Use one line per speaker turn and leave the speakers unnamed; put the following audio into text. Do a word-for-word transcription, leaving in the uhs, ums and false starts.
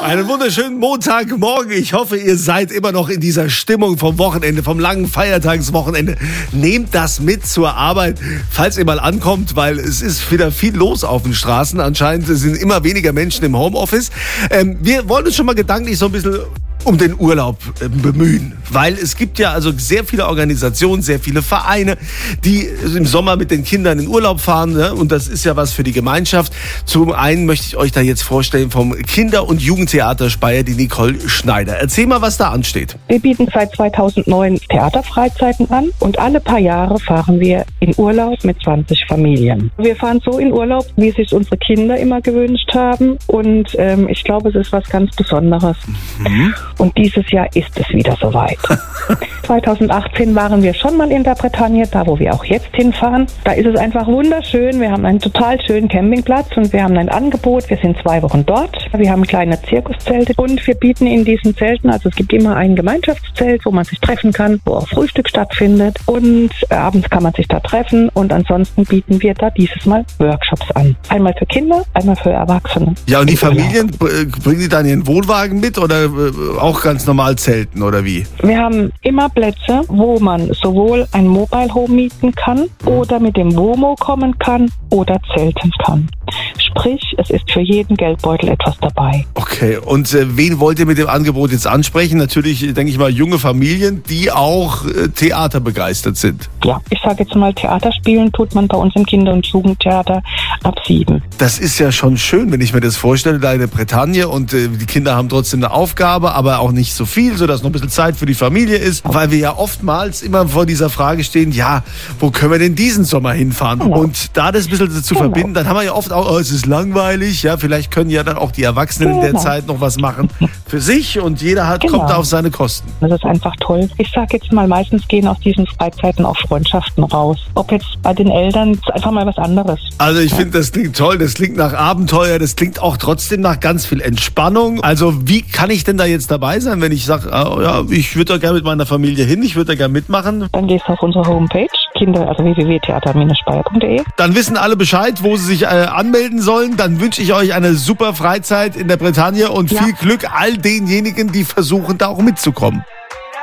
Einen wunderschönen Montagmorgen. Ich hoffe, ihr seid immer noch in dieser Stimmung vom Wochenende, vom langen Feiertagswochenende. Nehmt das mit zur Arbeit, falls ihr mal ankommt, weil es ist wieder viel los auf den Straßen. Anscheinend sind immer weniger Menschen im Homeoffice. Ähm, wir wollen uns schon mal gedanklich so ein bisschen um den Urlaub äh, bemühen, weil es gibt ja also sehr viele Organisationen, sehr viele Vereine, die im Sommer mit den Kindern in Urlaub fahren, ne? Und das ist ja was für die Gemeinschaft. Zum einen möchte ich euch da jetzt vorstellen vom Kinder- und Jugendtheater Speyer, die Nicole Schneider. Erzähl mal, was da ansteht.
Wir bieten seit zweitausendneun Theaterfreizeiten an und alle paar Jahre fahren wir in Urlaub mit zwanzig Familien. Wir fahren so in Urlaub, wie sich unsere Kinder immer gewünscht haben, und ähm, ich glaube, es ist was ganz Besonderes. Mhm. Und dieses Jahr ist es wieder soweit. zweitausendachtzehn waren wir schon mal in der Bretagne, da wo wir auch jetzt hinfahren. Da ist es einfach wunderschön. Wir haben einen total schönen Campingplatz und wir haben ein Angebot. Wir sind zwei Wochen dort. Wir haben kleine Zirkuszelte und wir bieten in diesen Zelten, also es gibt immer ein Gemeinschaftszelt, wo man sich treffen kann, wo auch Frühstück stattfindet, und äh, abends kann man sich da treffen, und ansonsten bieten wir da dieses Mal Workshops an. Einmal für Kinder, einmal für Erwachsene.
Ja, und die Familien, bringen die dann ihren Wohnwagen mit oder äh, auch ganz normal zelten oder wie?
Wir haben immer Plätze, wo man sowohl ein Mobile Home mieten kann oder mit dem WOMO kommen kann oder zelten kann. Sprich, es ist für jeden Geldbeutel etwas dabei.
Okay, und äh, wen wollt ihr mit dem Angebot jetzt ansprechen? Natürlich, denke ich mal, junge Familien, die auch äh, Theater begeistert sind.
Ja, ich sage jetzt mal, Theater spielen tut man bei uns im Kinder- und Jugendtheater ab sieben.
Das ist ja schon schön, wenn ich mir das vorstelle, da in der Bretagne, und äh, die Kinder haben trotzdem eine Aufgabe, aber auch nicht so viel, sodass noch ein bisschen Zeit für die Familie ist, weil wir ja oftmals immer vor dieser Frage stehen, ja, wo können wir denn diesen Sommer hinfahren? Genau. Und da das ein bisschen zu genau. verbinden, dann haben wir ja oft auch, oh, es ist langweilig, ja, vielleicht können ja dann auch die Erwachsenen genau. in der Zeit noch was machen für sich, und jeder hat, genau. kommt da auf seine Kosten.
Das ist einfach toll. Ich sage jetzt mal, meistens gehen aus diesen Freizeiten auch Freundschaften raus. Ob jetzt bei den Eltern, ist einfach mal was anderes.
Also ich ja. finde, das klingt toll, das klingt nach Abenteuer, das klingt auch trotzdem nach ganz viel Entspannung. Also wie kann ich denn da jetzt dabei sein, wenn ich sage, oh, ja, ich würde da gerne mit meiner Familie hin, ich würde da gerne mitmachen?
Dann gehst du auf unsere Homepage, Kinder, also w w w punkt theater Bindestrich speyer punkt de.
Dann wissen alle Bescheid, wo sie sich äh, anmelden sollen. Dann wünsche ich euch eine super Freizeit in der Bretagne und ja. viel Glück all denjenigen, die versuchen, da auch mitzukommen.